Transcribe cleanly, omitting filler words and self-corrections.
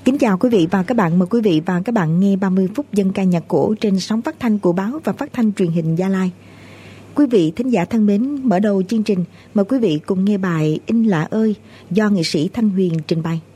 Kính chào quý vị và các bạn, mời quý vị và các bạn nghe 30 phút dân ca nhạc cổ trên sóng phát thanh của báo và phát thanh truyền hình Gia Lai. Quý vị thính giả thân mến, mở đầu chương trình, mời quý vị cùng nghe bài In Lạ Ơi do nghệ sĩ Thanh Huyền trình bày.